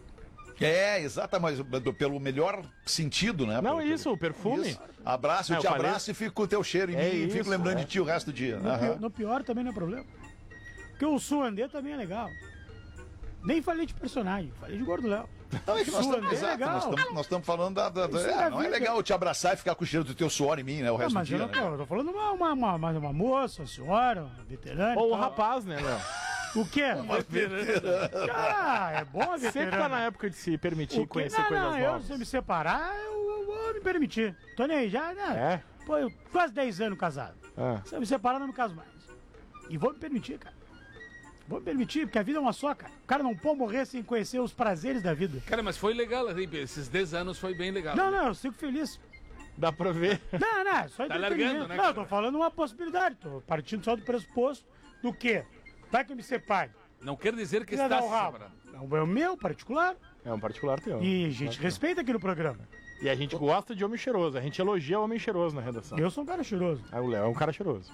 Exato, mas pelo melhor sentido, né? Não, o perfume. Isso. Abraço, eu te abraço e fico com o teu cheiro em mim e fico lembrando de ti o resto do dia. No pior também não é problema. Porque o Suandê também é legal. Nem falei de personagem, falei de Gordo Léo. Não, é que nós estamos falando não é legal eu te abraçar e ficar com o cheiro do teu suor em mim, né? O resto do dia. Eu tô falando uma moça, uma senhora, uma veterana. Ou um rapaz, né, Léo? O quê? Uma veterana. É bom a veterana. Sempre tá na época de se permitir conhecer coisas novas. Se eu me separar, eu vou me permitir. Tô nem aí já, né? Pô, eu quase 10 anos casado. Se eu me separar, não me caso mais. E vou me permitir, cara. Vou permitir, porque a vida é uma só, cara. O cara não pode morrer sem conhecer os prazeres da vida. Cara, mas foi legal, esses 10 anos foi bem legal. Não, eu fico feliz. Dá pra ver. Não, só tá largando, né? Não, eu tô falando uma possibilidade. Tô partindo só do pressuposto do quê? Vai que eu me separe. Não quer dizer que está se separando. É o meu particular. É um particular teu. E a gente respeita aqui no programa. E a gente gosta de homem cheiroso. A gente elogia homem cheiroso na redação. Eu sou um cara cheiroso. O Léo é um cara cheiroso.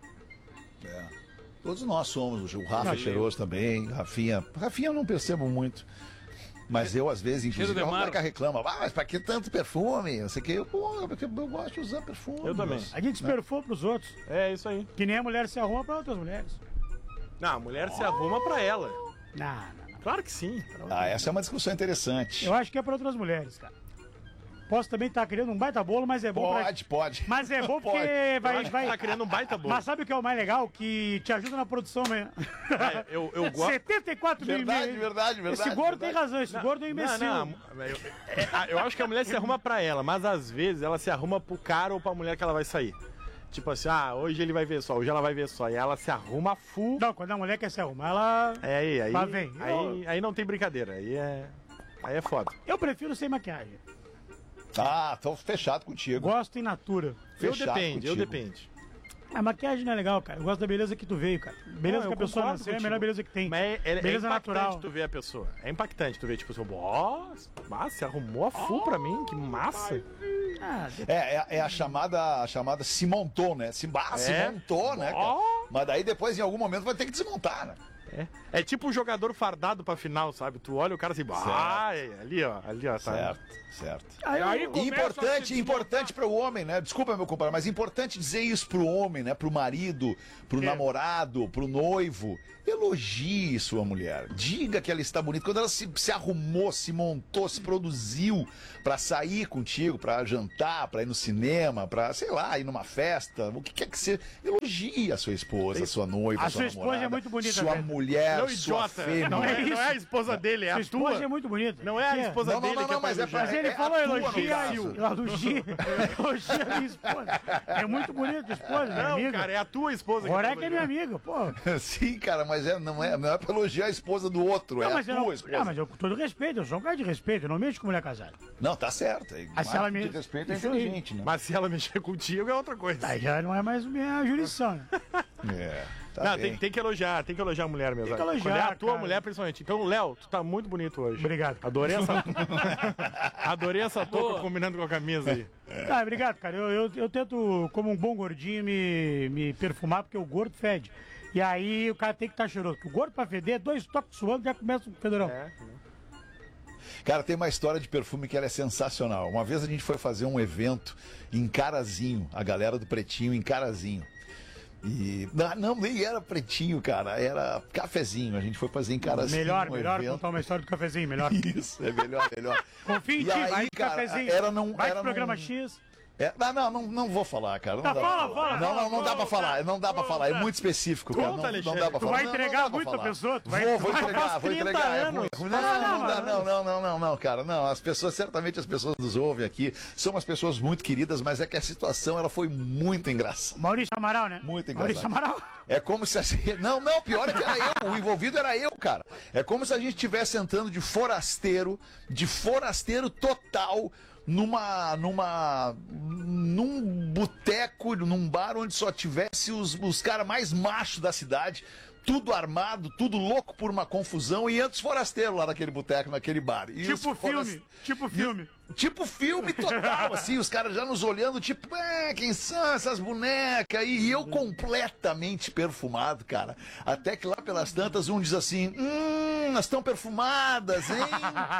Todos nós somos. O Rafa é cheiroso também. Rafinha eu não percebo muito. Mas eu, às vezes, inclusive, o Marca reclama. Mas pra que tanto perfume? Não sei o que. Porque eu gosto de usar perfume. Eu também. A gente se perfuma pros outros. É, isso aí. Que nem a mulher se arruma pra outras mulheres. Não, a mulher se arruma pra ela. Não. Claro que sim. Essa é uma discussão interessante. Eu acho que é pra outras mulheres, cara. Posso também estar criando um baita bolo, mas é bom Pode. Mas é bom porque vai... Tá criando um baita bolo. Mas sabe o que é o mais legal? Que te ajuda na produção mesmo. Eu gosto... 74 mil. Verdade. Esse gordo tem razão, esse gordo é um imbecil. Eu acho que a mulher se arruma pra ela, mas às vezes ela se arruma pro cara ou pra mulher que ela vai sair. Tipo assim, hoje ele vai ver só, hoje ela vai ver só. E ela se arruma full. Não, quando a mulher quer se arrumar, ela... Aí não tem brincadeira, aí é foda. Eu prefiro sem maquiagem. Tô fechado contigo. Gosto em natura. Eu depende. A maquiagem não é legal, cara. Eu gosto da beleza que tu veio, cara. Beleza que a pessoa nasceu é a melhor beleza que tem. Mas beleza é natural. tu ver a pessoa. É impactante tu ver, tipo assim, massa, se arrumou a full pra mim, que massa. É a chamada se montou, né? Se montou, né, cara? Mas daí depois, em algum momento, vai ter que desmontar, né? É tipo um jogador fardado pra final, sabe? Tu olha o cara assim, ali ó, tá. Certo. Aí importante para o homem, né? Desculpa, meu compadre, mas importante dizer isso pro homem, né? Pro marido, pro namorado, pro noivo. Elogie sua mulher. Diga que ela está bonita. Quando ela se arrumou, se montou, se produziu pra sair contigo, pra jantar, pra ir no cinema, pra, sei lá, ir numa festa, o que quer que seja. Elogie a sua esposa, a sua noiva, a sua esposa é muito bonita, sua mulher, não, sua idiota. fêmea. Não é a esposa dele, é a tua. Sua esposa é muito bonita. Não é a esposa dele que é mas ele falou elogia a minha esposa. É muito bonita a esposa, minha amiga. Cara, é a tua esposa. Agora que é minha amiga, pô. Sim, cara, mas não é pra elogiar a esposa do outro, é a tua esposa. Não, mas eu com todo respeito, eu sou um cara de respeito, eu não mexo com mulher casada. Não, tá certo. Se ela de respeito é inteligente, né? Mas se ela mexer contigo é outra coisa. Aí já não é mais minha jurisdição, né? Tem que elogiar a mulher mesmo. Tem que elogiar, quando é a tua cara. mulher, principalmente. Então, Léo, tu tá muito bonito hoje. Obrigado. Adorei essa touca combinando com a camisa aí. Obrigado, cara. Eu tento, como um bom gordinho, me perfumar, porque o gordo fede. E aí o cara tem que estar cheiroso. Porque o gordo pra feder, 2 toques suando, já começa o fedorão. Cara, tem uma história de perfume que ela é sensacional. Uma vez a gente foi fazer um evento em Carazinho, a galera do Pretinho em Carazinho. E não, nem era Pretinho, cara, era Cafezinho. A gente foi fazer em Carazinho. Melhor contar uma história do Cafezinho, melhor. Isso, é melhor. Confia em ti, vai de Cafezinho. Vai pro programa X. Não vou falar, cara. Fala. Não dá pra falar. Não dá pra falar. É muito específico, cara. Não dá pra falar. Tu vai entregar muito a pessoa. Vou entregar. Não, cara. Não, certamente as pessoas nos ouvem aqui. São umas pessoas muito queridas, mas é que a situação ela foi muito engraçada. Maurício Amaral, né? Muito engraçado. Maurício Amaral. É como se Não, pior é que era eu. O envolvido era eu, cara. É como se a gente estivesse entrando de forasteiro total num boteco, num bar onde só tivesse os caras mais machos da cidade, tudo armado, tudo louco por uma confusão, e antes forasteiro lá naquele boteco, naquele bar. E Tipo filme total, assim, os caras já nos olhando, tipo, quem são essas bonecas? E eu completamente perfumado, cara. Até que lá pelas tantas um diz assim, elas estão perfumadas, hein?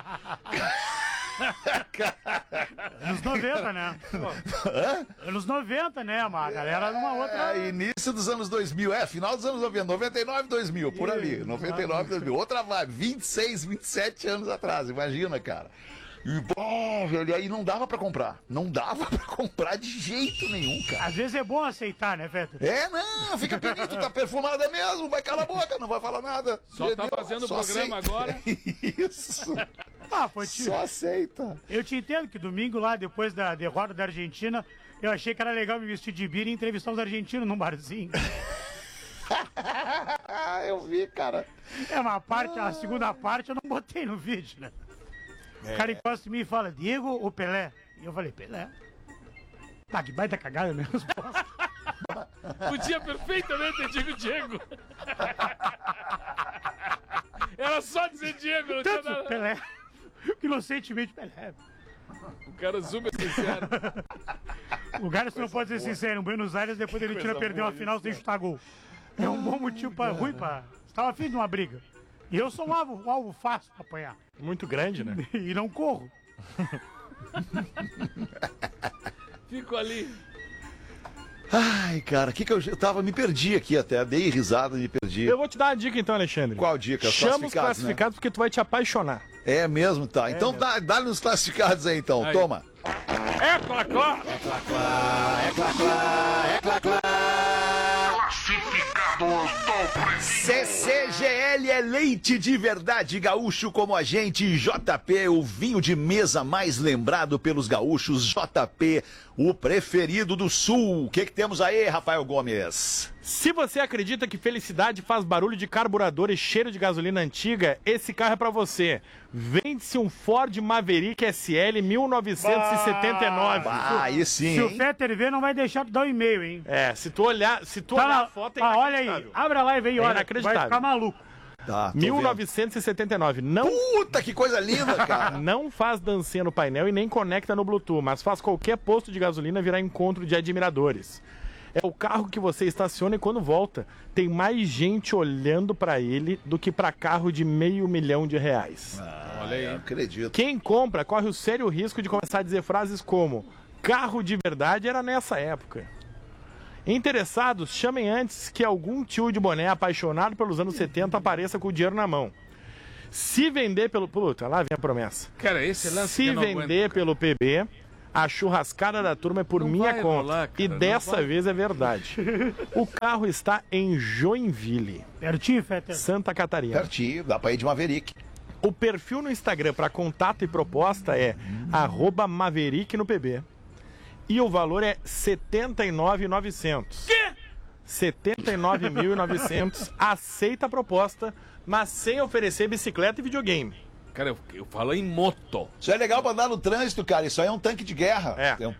Anos 90, né? Anos 90, né? Uma galera numa outra... Início dos anos 2000, final dos anos 90, 99, 2000, por ali. 99, 2000. Outra vibe, 26, 27 anos atrás, imagina, cara. E aí não dava pra comprar. Não dava pra comprar de jeito nenhum, cara. Às vezes é bom aceitar, né, Vetter? Não, fica bonito, tá perfumada mesmo, vai calar a boca, não vai falar nada. Só tá fazendo o programa agora. Isso. Só aceita. Eu te entendo que domingo lá, depois da derrota da Argentina, eu achei que era legal me vestir de bira e entrevistar os argentinos num barzinho. Eu vi, cara. É uma parte, a segunda parte eu não botei no vídeo, né? O cara encosta em mim e fala, Diego ou Pelé? E eu falei, Pelé. Tá, que baita cagada mesmo. Podia perfeitamente ter dito Diego. Era só dizer Diego, não tinha nada. Pelé. Inocentemente Pelé. O cara super sincero. O cara não pode ser sincero. Em Buenos Aires, depois ele tira perdeu a final sem chutar gol. É um bom motivo ruim pra... Estava afim de uma briga. E eu sou um alvo fácil pra apanhar. Muito grande, né? E não corro. Fico ali. Ai, cara, que eu tava, me perdi aqui até, dei risada e me perdi. Eu vou te dar uma dica então, Alexandre. Qual dica? Chama os classificados, né? Porque tu vai te apaixonar. É mesmo, tá. Então dá nos classificados aí, então. Aí. Toma. É clá-clá. É clá-clá, é clá-clá, é clá-clá. Classificados do Pretinho. CCGL é leite de verdade gaúcho como a gente. JP, o vinho de mesa mais lembrado pelos gaúchos. JP, o preferido do Sul. O que temos aí, Rafael Gomes? Se você acredita que felicidade faz barulho de carburador e cheiro de gasolina antiga, esse carro é pra você. Vende-se um Ford Maverick SL 1979. Aí sim. Se o Fetter ver, não vai deixar tu dar um e-mail, hein? É, se tu olhar a foto, é inacreditável. Olha aí, abre lá e vem, olha, vai ficar maluco. Tá, 1979. Não, puta, que coisa linda, cara. Não faz dancinha no painel e nem conecta no Bluetooth, mas faz qualquer posto de gasolina virar encontro de admiradores. É o carro que você estaciona e quando volta, tem mais gente olhando pra ele do que pra carro de R$500 mil. Olha aí. Acredito. Quem compra corre o sério risco de começar a dizer frases como carro de verdade era nessa época. Interessados, chamem antes que algum tio de boné apaixonado pelos anos 70 apareça com o dinheiro na mão. Se vender pelo... Puta, lá vem a promessa. Cara, esse lance Se vender pelo PB, a churrascada da turma é por minha conta. Rolar, cara, e dessa vez é verdade. O carro está em Joinville. Pertinho, Fetter. Santa Catarina. Pertinho, dá pra ir de Maverick. O perfil no Instagram para contato e proposta é @Maverick no PB. E o valor é R$ 79.900. Quê? R$ 79.900. Aceita a proposta, mas sem oferecer bicicleta e videogame. Cara, eu falo em moto. Isso é legal pra andar no trânsito, cara. Isso aí é um tanque de guerra. É. É um